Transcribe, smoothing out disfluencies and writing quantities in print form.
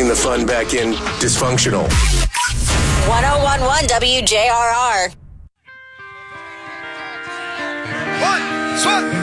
the fun back in dysfunctional. 1011 WJRR. One,